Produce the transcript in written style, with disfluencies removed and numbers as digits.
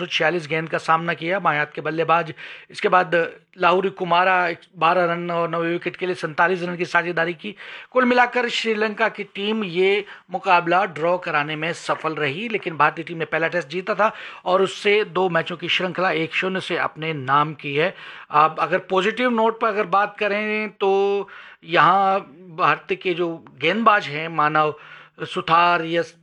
246 गेंद का सामना किया मायात के बल्लेबाज। इसके बाद लाहुरी कुमारा 12 रन और 9 विकेट के लिए 47 रन की साझेदारी की। कुल मिलाकर श्रीलंका की टीम ये मुकाबला ड्रॉ कराने में सफल रही, लेकिन भारतीय टीम ने पहला टेस्ट जीता था और उससे 2 मैचों की श्रृंखला 1-0 से अपने नाम की है। अब अगर पॉजिटिव नोट पर अगर बात करें तो यहाँ भारत के जो गेंदबाज हैं, मानव सुथार, यस